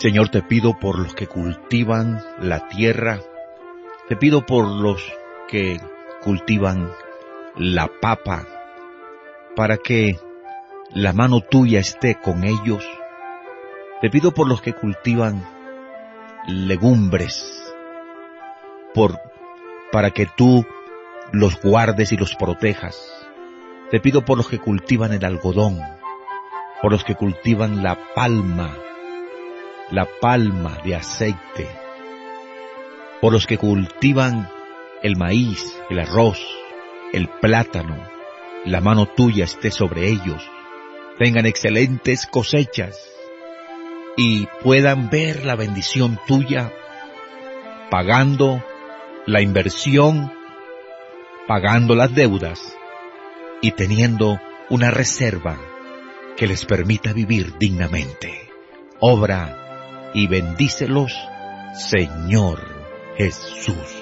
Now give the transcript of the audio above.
Señor, te pido por los que cultivan la tierra, te pido por los que cultivan la papa, para que la mano tuya esté con ellos. Te pido por los que cultivan legumbres, para que tú los guardes y los protejas. Te pido por los que cultivan el algodón, por los que cultivan la palma de aceite, por los que cultivan el maíz, el arroz, el plátano. La mano tuya esté sobre ellos, tengan excelentes cosechas y puedan ver la bendición tuya, pagando la inversión, pagando las deudas y teniendo una reserva que les permita vivir dignamente. Obra y bendícelos, Señor Jesús.